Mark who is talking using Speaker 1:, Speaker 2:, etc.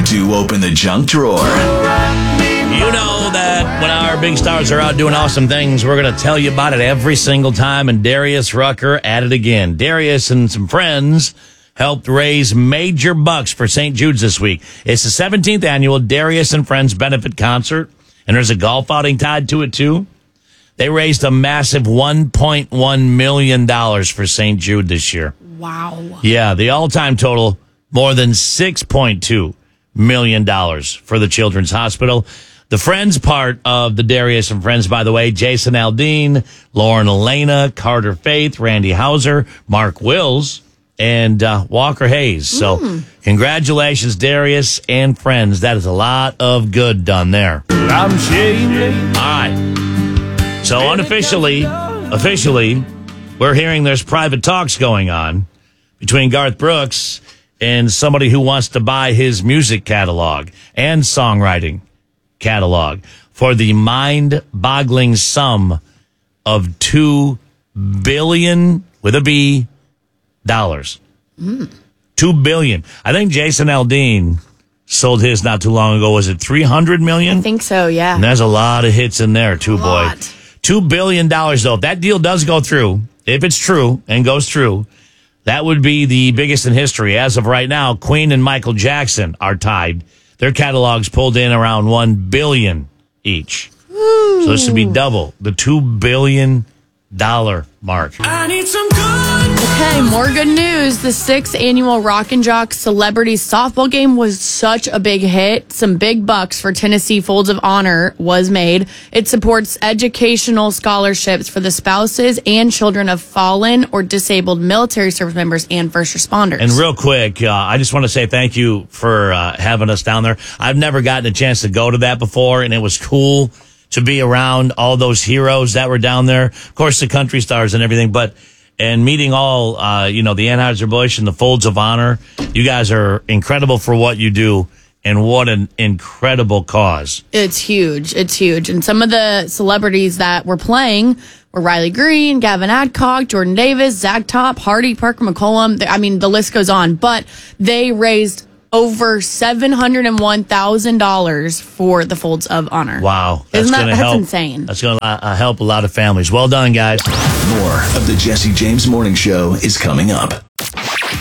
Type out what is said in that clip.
Speaker 1: do open the junk drawer.
Speaker 2: You know that when our big stars are out doing awesome things, we're going to tell you about it every single time. And Darius Rucker at it again. Darius and some friends helped raise major bucks for St. Jude's this week. It's the 17th annual Darius and Friends benefit concert, and there's a golf outing tied to it, too. They raised a massive $1.1 million for St. Jude this year.
Speaker 3: Wow.
Speaker 2: Yeah, the all-time total, more than $6.2 million for the Children's Hospital. The Friends part of the Darius and Friends, by the way, Jason Aldean, Lauren Elena, Carter Faith, Randy Hauser, Mark Wills, and Walker Hayes. So congratulations, Darius and Friends. That is a lot of good done there.
Speaker 4: I'm shameless.
Speaker 2: All right. So officially, we're hearing there's private talks going on between Garth Brooks and somebody who wants to buy his music catalog and songwriting catalog for the mind-boggling sum of $2 billion with a B dollars. $2 billion. I think Jason Aldean sold his not too long ago. Was it $300 million?
Speaker 3: I think so, yeah.
Speaker 2: And there's a lot of hits in there too, boy. $2 billion though. If that deal does go through, if it's true and goes through, that would be the biggest in history. As of right now, Queen and Michael Jackson are tied. Their catalogs pulled in around $1 billion each. Ooh. So this would be double the $2 billion mark.
Speaker 4: I need some good.
Speaker 3: Okay, more good news. The 6th annual Rock and Jock Celebrity Softball Game was such a big hit. Some big bucks for Tennessee Folds of Honor was made. It supports educational scholarships for the spouses and children of fallen or disabled military service members and first responders.
Speaker 2: And real quick, I just want to say thank you for having us down there. I've never gotten a chance to go to that before, and it was cool to be around all those heroes that were down there. Of course, the country stars and everything, and meeting all, the Anheuser-Busch and the Folds of Honor. You guys are incredible for what you do, and what an incredible cause.
Speaker 3: It's huge. It's huge. And some of the celebrities that were playing were Riley Green, Gavin Adcock, Jordan Davis, Zach Top, Hardy, Parker McCollum. I mean, the list goes on. But they raised over $701,000 for the Folds of Honor.
Speaker 2: Wow.
Speaker 3: That's insane.
Speaker 2: That's going to help a lot of families. Well done, guys.
Speaker 1: More of the Jesse James Morning Show is coming up.